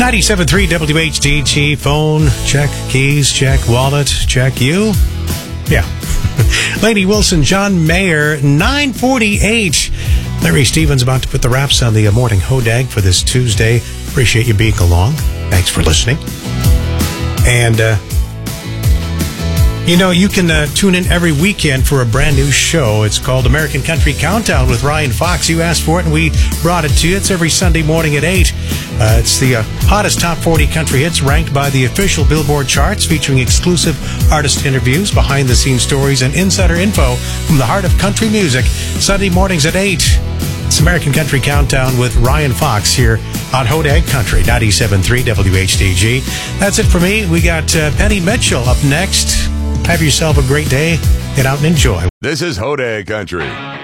97.3 WHDG, phone, check, keys, check, wallet, check, you? Yeah. Lady Wilson, John Mayer, 9:48. Larry Stevens about to put the wraps on the morning hodag for this Tuesday. Appreciate you being along. Thanks for listening. And, you can tune in every weekend for a brand new show. It's called American Country Countdown with Ryan Fox. You asked for it, and we brought it to you. It's every Sunday morning at 8. It's the hottest top 40 country hits ranked by the official Billboard charts, featuring exclusive artist interviews, behind-the-scenes stories, and insider info from the heart of country music. Sunday mornings at 8. It's American Country Countdown with Ryan Fox here on Hodag Country, 97.3 WHDG. That's it for me. We got Penny Mitchell up next. Have yourself a great day. Get out and enjoy. This is Hodag Country.